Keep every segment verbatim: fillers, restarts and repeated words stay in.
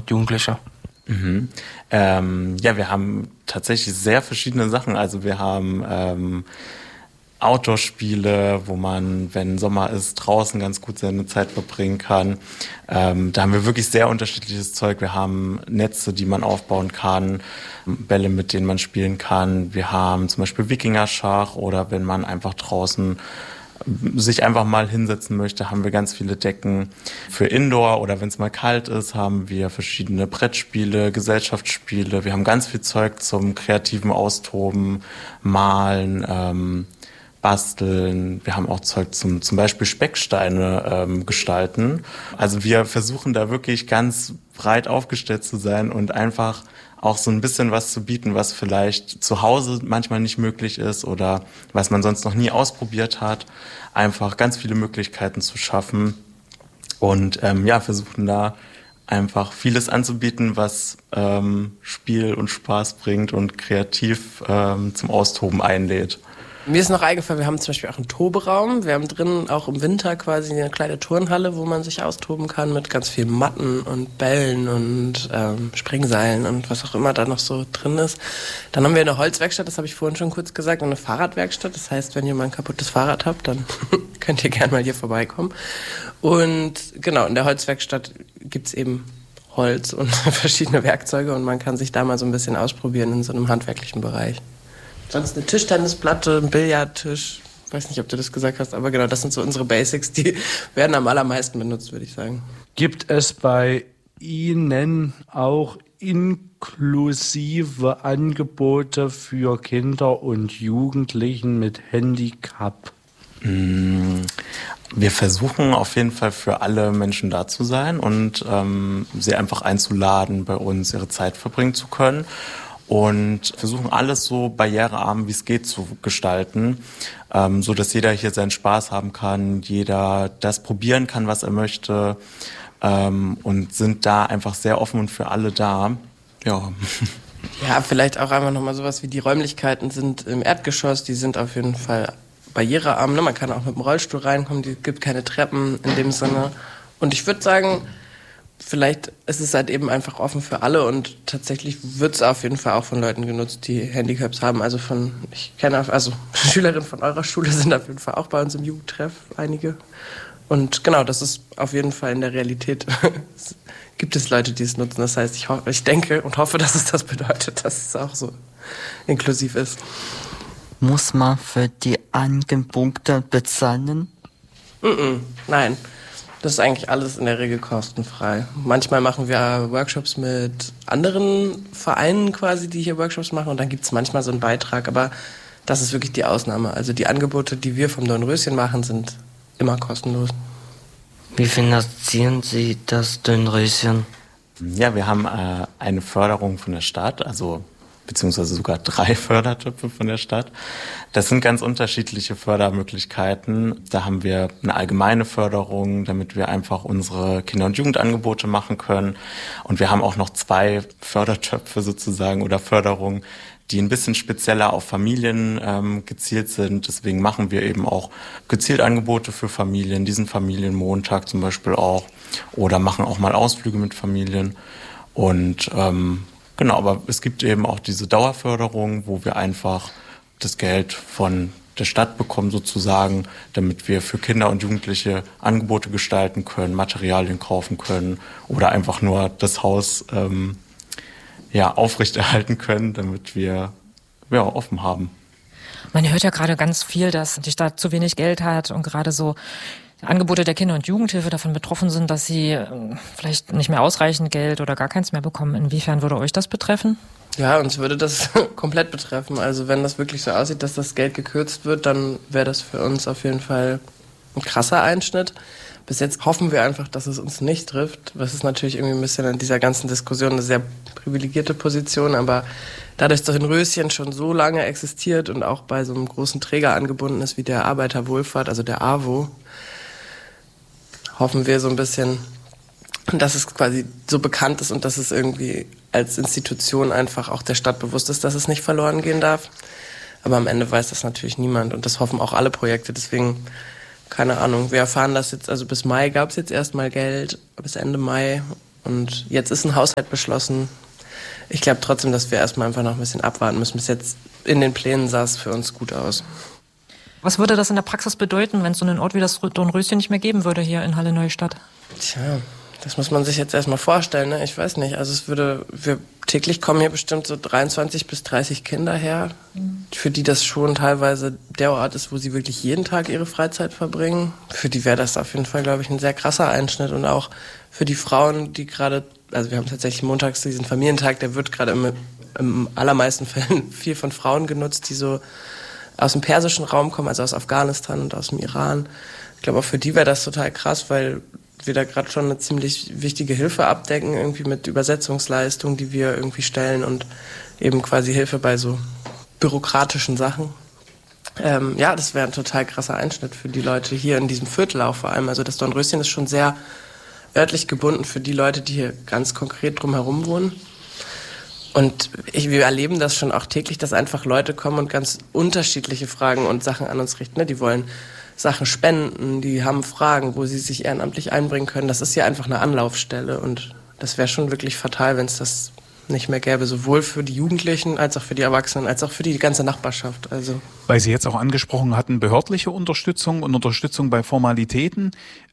und Jugendliche? Mhm. Ähm, ja, wir haben tatsächlich sehr verschiedene Sachen. Also wir haben ähm, Outdoor-Spiele, wo man, wenn Sommer ist, draußen ganz gut seine Zeit verbringen kann. Ähm, da haben wir wirklich sehr unterschiedliches Zeug. Wir haben Netze, die man aufbauen kann, Bälle, mit denen man spielen kann. Wir haben zum Beispiel Wikingerschach, oder wenn man einfach draußen sich einfach mal hinsetzen möchte, haben wir ganz viele Decken. Für Indoor oder wenn es mal kalt ist, haben wir verschiedene Brettspiele, Gesellschaftsspiele. Wir haben ganz viel Zeug zum kreativen Austoben, Malen, ähm, Basteln. Wir haben auch Zeug zum zum Beispiel Specksteine ähm, gestalten. Also wir versuchen da wirklich ganz breit aufgestellt zu sein und einfach auch so ein bisschen was zu bieten, was vielleicht zu Hause manchmal nicht möglich ist oder was man sonst noch nie ausprobiert hat. Einfach ganz viele Möglichkeiten zu schaffen und ähm, ja, versuchen da einfach vieles anzubieten, was ähm, Spiel und Spaß bringt und kreativ ähm, zum Austoben einlädt. Mir ist noch eingefallen, wir haben zum Beispiel auch einen Toberaum. Wir haben drinnen auch im Winter quasi eine kleine Turnhalle, wo man sich austoben kann mit ganz vielen Matten und Bällen und ähm, Springseilen und was auch immer da noch so drin ist. Dann haben wir eine Holzwerkstatt, das habe ich vorhin schon kurz gesagt, und eine Fahrradwerkstatt. Das heißt, wenn ihr mal ein kaputtes Fahrrad habt, dann könnt ihr gerne mal hier vorbeikommen. Und genau, in der Holzwerkstatt gibt's eben Holz und verschiedene Werkzeuge und man kann sich da mal so ein bisschen ausprobieren in so einem handwerklichen Bereich. Sonst eine Tischtennisplatte, ein Billardtisch. Ich weiß nicht, ob du das gesagt hast, aber genau, das sind so unsere Basics, die werden am allermeisten benutzt, würde ich sagen. Gibt es bei Ihnen auch inklusive Angebote für Kinder und Jugendlichen mit Handicap? Wir versuchen auf jeden Fall für alle Menschen da zu sein und ähm, sie einfach einzuladen, bei uns ihre Zeit verbringen zu können. Und versuchen alles so barrierearm wie es geht zu gestalten, ähm, so dass jeder hier seinen Spaß haben kann, jeder das probieren kann, was er möchte, ähm, und sind da einfach sehr offen und für alle da. Ja. Ja, vielleicht auch einfach nochmal sowas wie die Räumlichkeiten sind im Erdgeschoss, die sind auf jeden Fall barrierearm, ne? Man kann auch mit dem Rollstuhl reinkommen, es gibt keine Treppen in dem Sinne. Und ich würde sagen, vielleicht ist es halt eben einfach offen für alle und tatsächlich wird es auf jeden Fall auch von Leuten genutzt, die Handicaps haben. Also von, ich kenne, also Schülerinnen von eurer Schule sind auf jeden Fall auch bei uns im Jugendtreff, einige. Und genau, das ist auf jeden Fall in der Realität, gibt es Leute, die es nutzen. Das heißt, ich, ho- ich denke und hoffe, dass es das bedeutet, dass es auch so inklusiv ist. Muss man für die Angebote bezahlen? Mm-mm, nein. Das ist eigentlich alles in der Regel kostenfrei. Manchmal machen wir Workshops mit anderen Vereinen quasi, die hier Workshops machen. Und dann gibt es manchmal so einen Beitrag. Aber das ist wirklich die Ausnahme. Also die Angebote, die wir vom Dornröschen machen, sind immer kostenlos. Wie finanzieren Sie das Dornröschen? Ja, wir haben äh, eine Förderung von der Stadt, also beziehungsweise sogar drei Fördertöpfe von der Stadt. Das sind ganz unterschiedliche Fördermöglichkeiten. Da haben wir eine allgemeine Förderung, damit wir einfach unsere Kinder- und Jugendangebote machen können. Und wir haben auch noch zwei Fördertöpfe sozusagen oder Förderungen, die ein bisschen spezieller auf Familien ähm, gezielt sind. Deswegen machen wir eben auch gezielt Angebote für Familien, diesen Familienmontag zum Beispiel auch, oder machen auch mal Ausflüge mit Familien. Und ähm, genau, aber es gibt eben auch diese Dauerförderung, wo wir einfach das Geld von der Stadt bekommen sozusagen, damit wir für Kinder und Jugendliche Angebote gestalten können, Materialien kaufen können oder einfach nur das Haus ähm, ja, aufrechterhalten können, damit wir ja, offen haben. Man hört ja gerade ganz viel, dass die Stadt zu wenig Geld hat und gerade so Angebote der Kinder- und Jugendhilfe davon betroffen sind, dass sie äh, vielleicht nicht mehr ausreichend Geld oder gar keins mehr bekommen. Inwiefern würde euch das betreffen? Ja, uns würde das komplett betreffen. Also wenn das wirklich so aussieht, dass das Geld gekürzt wird, dann wäre das für uns auf jeden Fall ein krasser Einschnitt. Bis jetzt hoffen wir einfach, dass es uns nicht trifft. Das ist natürlich irgendwie ein bisschen in dieser ganzen Diskussion eine sehr privilegierte Position, aber dadurch, dass Dornröschen schon so lange existiert und auch bei so einem großen Träger angebunden ist wie der Arbeiterwohlfahrt, also der A W O, hoffen wir so ein bisschen, dass es quasi so bekannt ist und dass es irgendwie als Institution einfach auch der Stadt bewusst ist, dass es nicht verloren gehen darf. Aber am Ende weiß das natürlich niemand und das hoffen auch alle Projekte. Deswegen, keine Ahnung, wir erfahren das jetzt, also bis Mai gab es jetzt erstmal Geld, bis Ende Mai. Und jetzt ist ein Haushalt beschlossen. Ich glaube trotzdem, dass wir erstmal einfach noch ein bisschen abwarten müssen. Bis jetzt in den Plänen sah es für uns gut aus. Was würde das in der Praxis bedeuten, wenn es so einen Ort wie das Dornröschen nicht mehr geben würde hier in Halle Neustadt? Tja, das muss man sich jetzt erstmal vorstellen, ne? Ich weiß nicht. Also es würde, wir täglich kommen hier bestimmt so dreiundzwanzig bis dreißig Kinder her, für die das schon teilweise der Ort ist, wo sie wirklich jeden Tag ihre Freizeit verbringen. Für die wäre das auf jeden Fall, glaube ich, ein sehr krasser Einschnitt. Und auch für die Frauen, die gerade, also wir haben tatsächlich montags diesen Familientag, der wird gerade im, im allermeisten Fällen viel von Frauen genutzt, die so aus dem persischen Raum kommen, also aus Afghanistan und aus dem Iran. Ich glaube, auch für die wäre das total krass, weil wir da gerade schon eine ziemlich wichtige Hilfe abdecken, irgendwie mit Übersetzungsleistungen, die wir irgendwie stellen und eben quasi Hilfe bei so bürokratischen Sachen. Ähm, ja, das wäre ein total krasser Einschnitt für die Leute hier in diesem Viertel auch vor allem. Also das Dornröschen ist schon sehr örtlich gebunden für die Leute, die hier ganz konkret drumherum wohnen. Und ich, wir erleben das schon auch täglich, dass einfach Leute kommen und ganz unterschiedliche Fragen und Sachen an uns richten. Ne? Die wollen Sachen spenden, die haben Fragen, wo sie sich ehrenamtlich einbringen können. Das ist ja einfach eine Anlaufstelle und das wäre schon wirklich fatal, wenn es das nicht mehr gäbe, sowohl für die Jugendlichen als auch für die Erwachsenen, als auch für die ganze Nachbarschaft. Also weil Sie jetzt auch angesprochen hatten, behördliche Unterstützung und Unterstützung bei Formalitäten.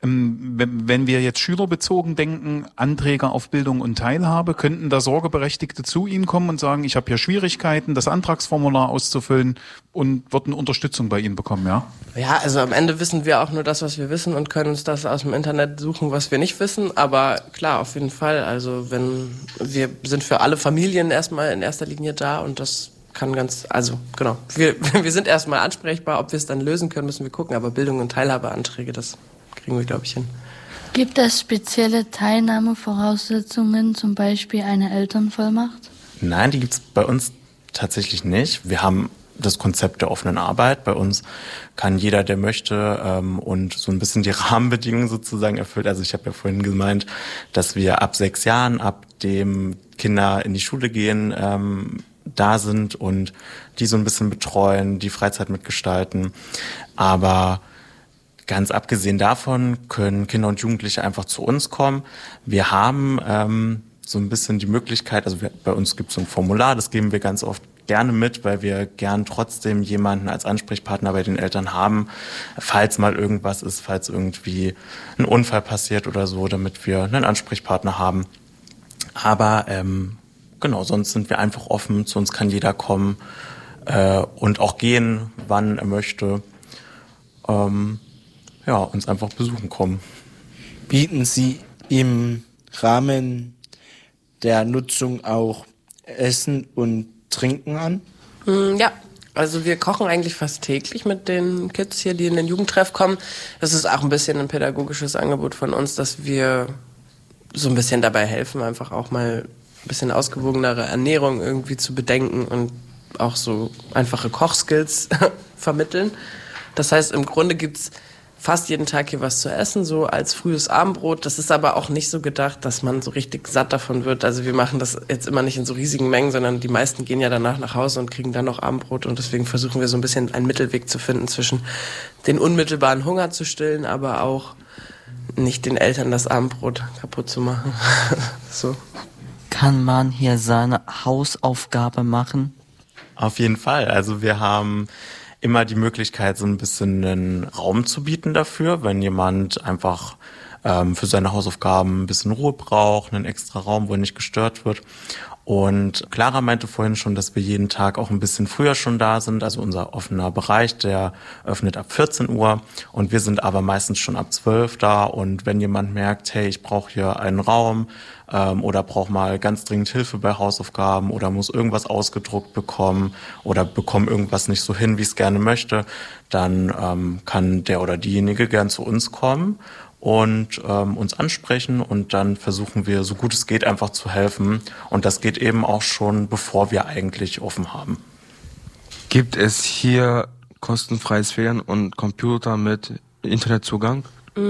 Wenn wir jetzt schülerbezogen denken, Anträge auf Bildung und Teilhabe, könnten da Sorgeberechtigte zu Ihnen kommen und sagen, ich habe hier Schwierigkeiten, das Antragsformular auszufüllen und würden Unterstützung bei Ihnen bekommen, ja? Ja, also am Ende wissen wir auch nur das, was wir wissen und können uns das aus dem Internet suchen, was wir nicht wissen. Aber klar, auf jeden Fall. Also wenn wir sind für alle Familien erstmal in erster Linie da und das kann ganz, also genau, wir, wir sind erstmal ansprechbar, ob wir es dann lösen können, müssen wir gucken, aber Bildung und Teilhabeanträge, das kriegen wir, glaube ich, hin. Gibt es spezielle Teilnahmevoraussetzungen, zum Beispiel eine Elternvollmacht? Nein, die gibt es bei uns tatsächlich nicht. Wir haben das Konzept der offenen Arbeit. Bei uns kann jeder, der möchte ähm, und so ein bisschen die Rahmenbedingungen sozusagen erfüllt. Also ich habe ja vorhin gemeint, dass wir ab sechs Jahren, ab dem Kinder in die Schule gehen, ähm, da sind und die so ein bisschen betreuen, die Freizeit mitgestalten. Aber ganz abgesehen davon können Kinder und Jugendliche einfach zu uns kommen. Wir haben ähm, so ein bisschen die Möglichkeit, also wir, bei uns gibt es so ein Formular, das geben wir ganz oft gerne mit, weil wir gern trotzdem jemanden als Ansprechpartner bei den Eltern haben, falls mal irgendwas ist, falls irgendwie ein Unfall passiert oder so, damit wir einen Ansprechpartner haben. Aber ähm, genau, sonst sind wir einfach offen, zu uns kann jeder kommen äh, und auch gehen, wann er möchte. Ähm, ja, uns einfach besuchen kommen. Bieten Sie im Rahmen der Nutzung auch Essen und Trinken an? Ja, also wir kochen eigentlich fast täglich mit den Kids hier, die in den Jugendtreff kommen. Das ist auch ein bisschen ein pädagogisches Angebot von uns, dass wir so ein bisschen dabei helfen, einfach auch mal ein bisschen ausgewogenere Ernährung irgendwie zu bedenken und auch so einfache Kochskills vermitteln. Das heißt, im Grunde gibt's fast jeden Tag hier was zu essen, so als frühes Abendbrot. Das ist aber auch nicht so gedacht, dass man so richtig satt davon wird. Also wir machen das jetzt immer nicht in so riesigen Mengen, sondern die meisten gehen ja danach nach Hause und kriegen dann noch Abendbrot. Und deswegen versuchen wir so ein bisschen einen Mittelweg zu finden zwischen den unmittelbaren Hunger zu stillen, aber auch nicht den Eltern das Abendbrot kaputt zu machen. So. Kann man hier seine Hausaufgabe machen? Auf jeden Fall. Also wir haben immer die Möglichkeit, so ein bisschen einen Raum zu bieten dafür, wenn jemand einfach ähm, für seine Hausaufgaben ein bisschen Ruhe braucht, einen extra Raum, wo er nicht gestört wird. Und Clara meinte vorhin schon, dass wir jeden Tag auch ein bisschen früher schon da sind. Also unser offener Bereich, der öffnet ab vierzehn Uhr und wir sind aber meistens schon ab zwölf da. Und wenn jemand merkt, hey, ich brauche hier einen Raum ähm, oder brauche mal ganz dringend Hilfe bei Hausaufgaben oder muss irgendwas ausgedruckt bekommen oder bekomme irgendwas nicht so hin, wie ich es gerne möchte, dann ähm, kann der oder diejenige gern zu uns kommen und ähm, uns ansprechen und dann versuchen wir, so gut es geht, einfach zu helfen. Und das geht eben auch schon, bevor wir eigentlich offen haben. Gibt es hier kostenfreies W L A N und Computer mit Internetzugang?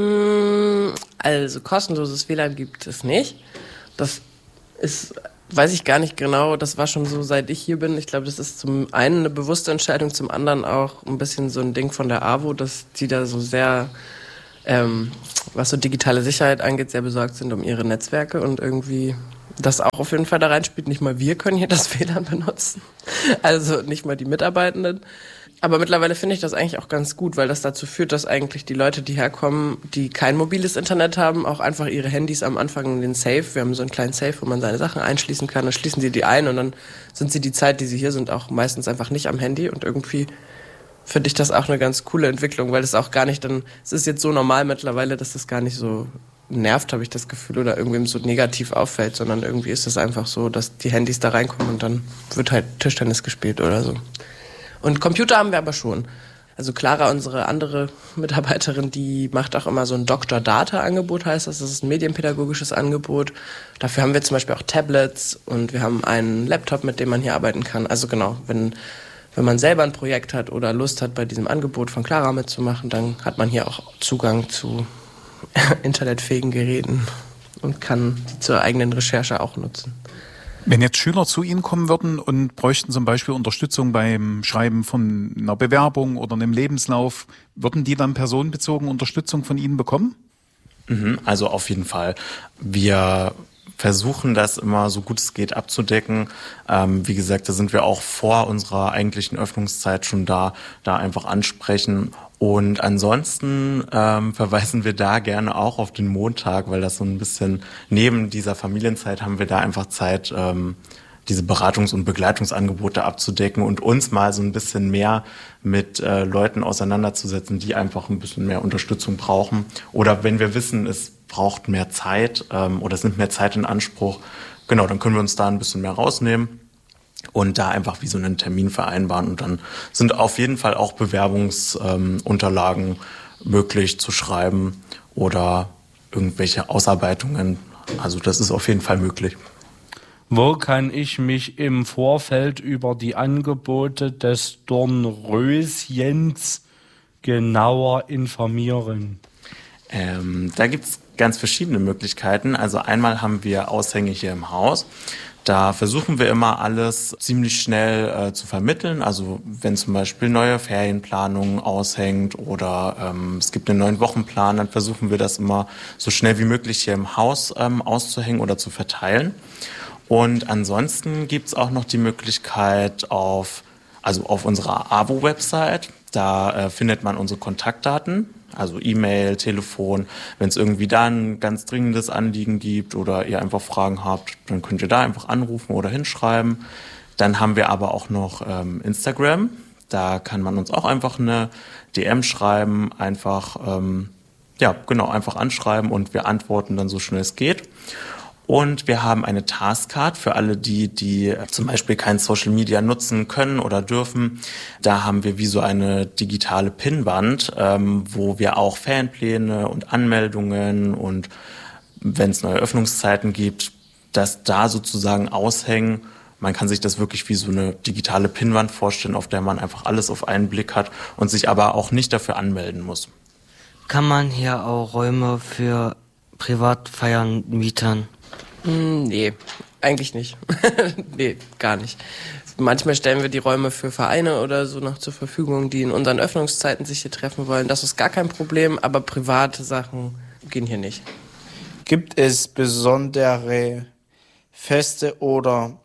Also kostenloses W L A N gibt es nicht. Das ist, weiß ich gar nicht genau, das war schon so, seit ich hier bin. Ich glaube, das ist zum einen eine bewusste Entscheidung, zum anderen auch ein bisschen so ein Ding von der A W O, dass die da so sehr ähm, was so digitale Sicherheit angeht, sehr besorgt sind um ihre Netzwerke und irgendwie das auch auf jeden Fall da reinspielt. Nicht mal wir können hier das W L A N benutzen, also nicht mal die Mitarbeitenden. Aber mittlerweile finde ich das eigentlich auch ganz gut, weil das dazu führt, dass eigentlich die Leute, die herkommen, die kein mobiles Internet haben, auch einfach ihre Handys am Anfang in den Safe, wir haben so einen kleinen Safe, wo man seine Sachen einschließen kann, dann schließen sie die ein und dann sind sie die Zeit, die sie hier sind, auch meistens einfach nicht am Handy und irgendwie finde ich das auch eine ganz coole Entwicklung, weil das auch gar nicht dann, es ist jetzt so normal mittlerweile, dass das gar nicht so nervt, habe ich das Gefühl, oder irgendwem so negativ auffällt, sondern irgendwie ist es einfach so, dass die Handys da reinkommen und dann wird halt Tischtennis gespielt oder so. Und Computer haben wir aber schon. Also Clara, unsere andere Mitarbeiterin, die macht auch immer so ein Doktor Data Angebot, heißt das. Das ist ein medienpädagogisches Angebot. Dafür haben wir zum Beispiel auch Tablets und wir haben einen Laptop, mit dem man hier arbeiten kann. Also genau, wenn, wenn man selber ein Projekt hat oder Lust hat, bei diesem Angebot von Clara mitzumachen, dann hat man hier auch Zugang zu internetfähigen Geräten und kann die zur eigenen Recherche auch nutzen. Wenn jetzt Schüler zu Ihnen kommen würden und bräuchten zum Beispiel Unterstützung beim Schreiben von einer Bewerbung oder einem Lebenslauf, würden die dann personenbezogen Unterstützung von Ihnen bekommen? Mhm, also auf jeden Fall. Wir versuchen das immer so gut es geht abzudecken. Ähm, wie gesagt, da sind wir auch vor unserer eigentlichen Öffnungszeit schon da, da einfach ansprechen. Und ansonsten ähm, verweisen wir da gerne auch auf den Montag, weil das so ein bisschen neben dieser Familienzeit haben wir da einfach Zeit, ähm, diese Beratungs- und Begleitungsangebote abzudecken und uns mal so ein bisschen mehr mit äh, Leuten auseinanderzusetzen, die einfach ein bisschen mehr Unterstützung brauchen. Oder wenn wir wissen, es braucht mehr Zeit ähm, oder es nimmt mehr Zeit in Anspruch, genau, dann können wir uns da ein bisschen mehr rausnehmen und da einfach wie so einen Termin vereinbaren. Und dann sind auf jeden Fall auch Bewerbungsunterlagen ähm, möglich zu schreiben oder irgendwelche Ausarbeitungen. Also das ist auf jeden Fall möglich. Wo kann ich mich im Vorfeld über die Angebote des Dornröschens genauer informieren? Ähm, da gibt's ganz verschiedene Möglichkeiten. Also einmal haben wir Aushänge hier im Haus. Da versuchen wir immer alles ziemlich schnell äh, zu vermitteln. Also wenn zum Beispiel neue Ferienplanungen aushängt oder ähm, es gibt einen neuen Wochenplan, dann versuchen wir das immer so schnell wie möglich hier im Haus ähm, auszuhängen oder zu verteilen. Und ansonsten gibt's auch noch die Möglichkeit auf, also auf unserer A W O-Website, da äh, findet man unsere Kontaktdaten, also E-Mail, Telefon. Wenn es irgendwie da ein ganz dringendes Anliegen gibt oder ihr einfach Fragen habt, dann könnt ihr da einfach anrufen oder hinschreiben. Dann haben wir aber auch noch ähm, Instagram, da kann man uns auch einfach eine D M schreiben, einfach, ähm, ja genau, einfach anschreiben und wir antworten dann so schnell es geht. Und wir haben eine Taskcard für alle die, die zum Beispiel kein Social Media nutzen können oder dürfen. Da haben wir wie so eine digitale Pinnwand, ähm, wo wir auch Fanpläne und Anmeldungen und wenn es neue Öffnungszeiten gibt, das da sozusagen aushängen. Man kann sich das wirklich wie so eine digitale Pinnwand vorstellen, auf der man einfach alles auf einen Blick hat und sich aber auch nicht dafür anmelden muss. Kann man hier auch Räume für Privatfeiern mieten? Nee, eigentlich nicht. Nee, gar nicht. Manchmal stellen wir die Räume für Vereine oder so noch zur Verfügung, die in unseren Öffnungszeiten sich hier treffen wollen. Das ist gar kein Problem, aber private Sachen gehen hier nicht. Gibt es besondere Feste oder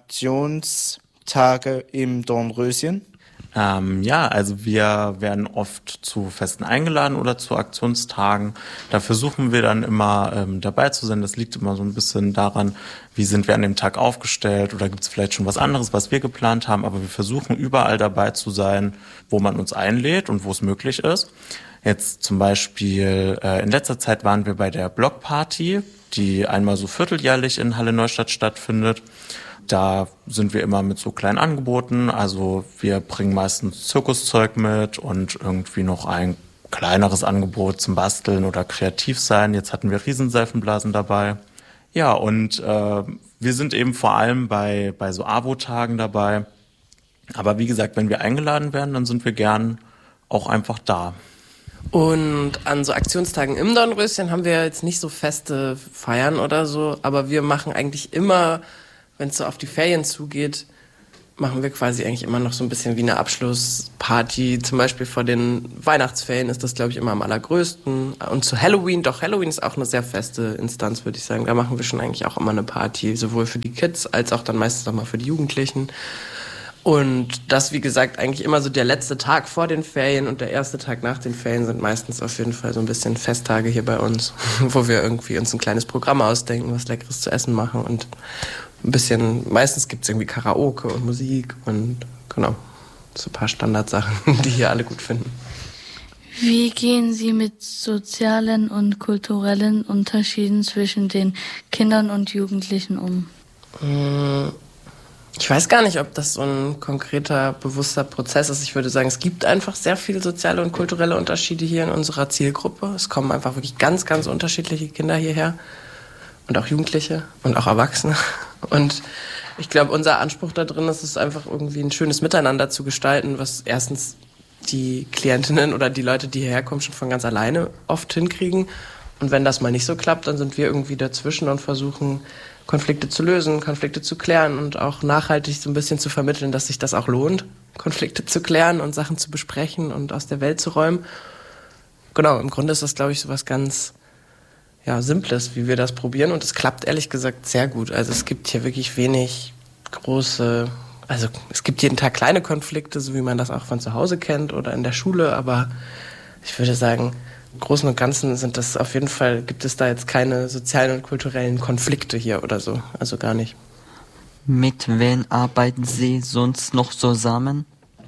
Aktionstage im Dornröschen? Ähm, ja, also wir werden oft zu Festen eingeladen oder zu Aktionstagen. Da versuchen wir dann immer ähm, dabei zu sein. Das liegt immer so ein bisschen daran, wie sind wir an dem Tag aufgestellt oder gibt es vielleicht schon was anderes, was wir geplant haben. Aber wir versuchen überall dabei zu sein, wo man uns einlädt und wo es möglich ist. Jetzt zum Beispiel äh, in letzter Zeit waren wir bei der Blockparty, die einmal so vierteljährlich in Halle Neustadt stattfindet. Da sind wir immer mit so kleinen Angeboten, also wir bringen meistens Zirkuszeug mit und irgendwie noch ein kleineres Angebot zum Basteln oder kreativ sein. Jetzt hatten wir Riesenseifenblasen dabei. Ja, und äh, wir sind eben vor allem bei, bei so A W O-Tagen dabei. Aber wie gesagt, wenn wir eingeladen werden, dann sind wir gern auch einfach da. Und an so Aktionstagen im Dornröschen haben wir jetzt nicht so feste Feiern oder so, aber wir machen eigentlich immer, wenn es so auf die Ferien zugeht, machen wir quasi eigentlich immer noch so ein bisschen wie eine Abschlussparty. Zum Beispiel vor den Weihnachtsferien ist das, glaube ich, immer am allergrößten. Und zu Halloween, doch Halloween ist auch eine sehr feste Instanz, würde ich sagen. Da machen wir schon eigentlich auch immer eine Party, sowohl für die Kids als auch dann meistens nochmal für die Jugendlichen. Und das, wie gesagt, eigentlich immer so der letzte Tag vor den Ferien und der erste Tag nach den Ferien sind meistens auf jeden Fall so ein bisschen Festtage hier bei uns, wo wir irgendwie uns ein kleines Programm ausdenken, was Leckeres zu essen machen und ein bisschen, meistens gibt es irgendwie Karaoke und Musik und genau, so ein paar Standardsachen, die hier alle gut finden. Wie gehen Sie mit sozialen und kulturellen Unterschieden zwischen den Kindern und Jugendlichen um? Ich weiß gar nicht, ob das so ein konkreter, bewusster Prozess ist. Ich würde sagen, es gibt einfach sehr viele soziale und kulturelle Unterschiede hier in unserer Zielgruppe. Es kommen einfach wirklich ganz, ganz unterschiedliche Kinder hierher. Und auch Jugendliche und auch Erwachsene. Und ich glaube, unser Anspruch da drin ist es einfach irgendwie ein schönes Miteinander zu gestalten, was erstens die Klientinnen oder die Leute, die hierher kommen, schon von ganz alleine oft hinkriegen. Und wenn das mal nicht so klappt, dann sind wir irgendwie dazwischen und versuchen, Konflikte zu lösen, Konflikte zu klären und auch nachhaltig so ein bisschen zu vermitteln, dass sich das auch lohnt, Konflikte zu klären und Sachen zu besprechen und aus der Welt zu räumen. Genau, im Grunde ist das, glaube ich, so was ganz ja, Simples, wie wir das probieren. Und es klappt ehrlich gesagt sehr gut. Also es gibt hier wirklich wenig große, also es gibt jeden Tag kleine Konflikte, so wie man das auch von zu Hause kennt oder in der Schule. Aber ich würde sagen, im Großen und Ganzen sind das auf jeden Fall, gibt es da jetzt keine sozialen und kulturellen Konflikte hier oder so. Also gar nicht. Mit wem arbeiten Sie sonst noch zusammen?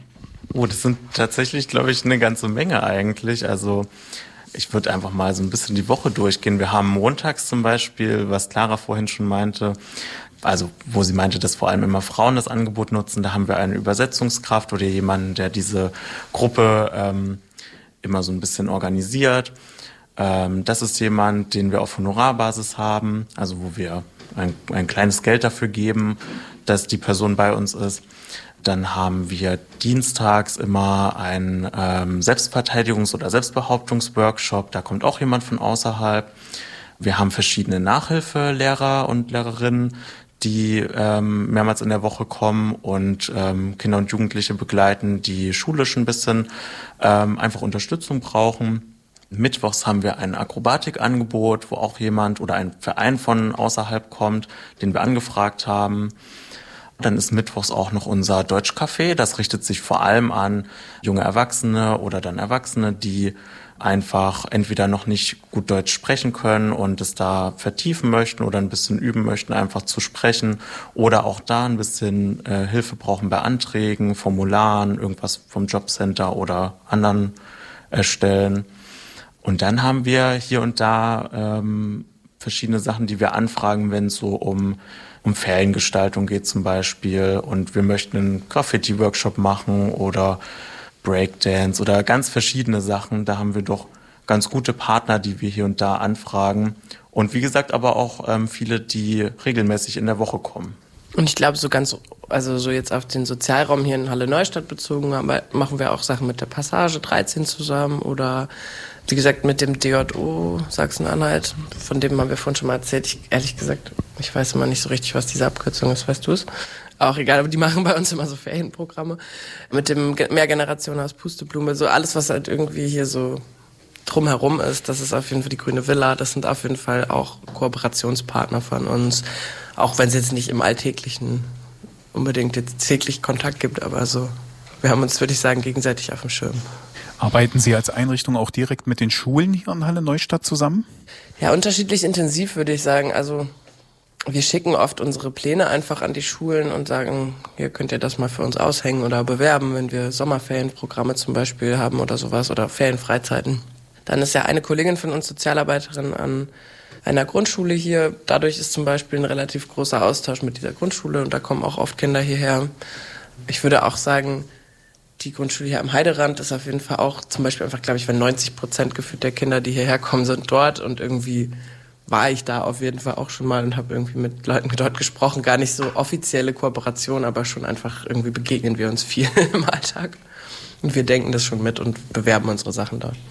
Oh, das sind tatsächlich, glaube ich, eine ganze Menge eigentlich. Also ich würde einfach mal so ein bisschen die Woche durchgehen. Wir haben montags zum Beispiel, was Clara vorhin schon meinte, also wo sie meinte, dass vor allem immer Frauen das Angebot nutzen, da haben wir eine Übersetzungskraft oder jemanden, der diese Gruppe ähm, immer so ein bisschen organisiert. Ähm, das ist jemand, den wir auf Honorarbasis haben, also wo wir ein, ein kleines Geld dafür geben, dass die Person bei uns ist. Dann haben wir dienstags immer einen ähm, Selbstverteidigungs- oder Selbstbehauptungsworkshop. Da kommt auch jemand von außerhalb. Wir haben verschiedene Nachhilfelehrer und Lehrerinnen, die ähm, mehrmals in der Woche kommen und ähm, Kinder und Jugendliche begleiten, die schulisch ein bisschen ähm, einfach Unterstützung brauchen. Mittwochs haben wir ein Akrobatikangebot, wo auch jemand oder ein Verein von außerhalb kommt, den wir angefragt haben. Dann ist mittwochs auch noch unser Deutschcafé. Das richtet sich vor allem an junge Erwachsene oder dann Erwachsene, die einfach entweder noch nicht gut Deutsch sprechen können und es da vertiefen möchten oder ein bisschen üben möchten, einfach zu sprechen oder auch da ein bisschen äh, Hilfe brauchen bei Anträgen, Formularen, irgendwas vom Jobcenter oder anderen äh, Stellen. Und dann haben wir hier und da ähm, verschiedene Sachen, die wir anfragen, wenn es so um um Feriengestaltung geht zum Beispiel und wir möchten einen Graffiti-Workshop machen oder Breakdance oder ganz verschiedene Sachen. Da haben wir doch ganz gute Partner, die wir hier und da anfragen. Und wie gesagt, aber auch ähm, viele, die regelmäßig in der Woche kommen. Und ich glaube, so ganz, also so jetzt auf den Sozialraum hier in Halle Neustadt bezogen, aber machen wir auch Sachen mit der Passage dreizehn zusammen oder wie gesagt mit dem D J O Sachsen-Anhalt, von dem haben wir vorhin schon mal erzählt. Ich, ehrlich gesagt, ich weiß immer nicht so richtig, was diese Abkürzung ist, weißt du es? Auch egal, aber die machen bei uns immer so Ferienprogramme mit dem Mehrgenerationen aus Pusteblume, so alles, was halt irgendwie hier so drumherum ist. Das ist auf jeden Fall die Grüne Villa, das sind auf jeden Fall auch Kooperationspartner von uns, auch wenn es jetzt nicht im Alltäglichen unbedingt jetzt täglich Kontakt gibt, aber so, wir haben uns, würde ich sagen, gegenseitig auf dem Schirm. Arbeiten Sie als Einrichtung auch direkt mit den Schulen hier in Halle Neustadt zusammen? Ja, unterschiedlich intensiv, würde ich sagen. Also wir schicken oft unsere Pläne einfach an die Schulen und sagen, hier könnt ihr das mal für uns aushängen oder bewerben, wenn wir Sommerferienprogramme zum Beispiel haben oder sowas oder Ferienfreizeiten. Dann ist ja eine Kollegin von uns Sozialarbeiterin an einer Grundschule hier. Dadurch ist zum Beispiel ein relativ großer Austausch mit dieser Grundschule und da kommen auch oft Kinder hierher. Ich würde auch sagen, die Grundschule hier am Heiderand ist auf jeden Fall auch zum Beispiel einfach, glaube ich, wenn neunzig Prozent gefühlt der Kinder, die hierher kommen, sind dort und irgendwie war ich da auf jeden Fall auch schon mal und habe irgendwie mit Leuten dort gesprochen. Gar nicht so offizielle Kooperation, aber schon einfach irgendwie begegnen wir uns viel im Alltag. Und wir denken das schon mit und bewerben unsere Sachen dort.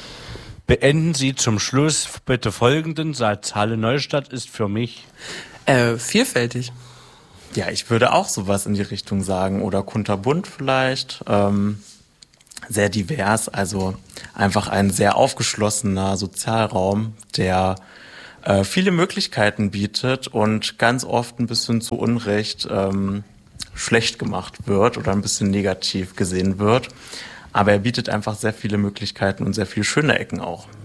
Beenden Sie zum Schluss bitte folgenden Satz. Halle Neustadt ist für mich Äh, vielfältig. Ja, ich würde auch sowas in die Richtung sagen. Oder kunterbunt vielleicht. Ähm, sehr divers, also einfach ein sehr aufgeschlossener Sozialraum, der äh, viele Möglichkeiten bietet und ganz oft ein bisschen zu Unrecht ähm, schlecht gemacht wird oder ein bisschen negativ gesehen wird. Aber er bietet einfach sehr viele Möglichkeiten und sehr viele schöne Ecken auch.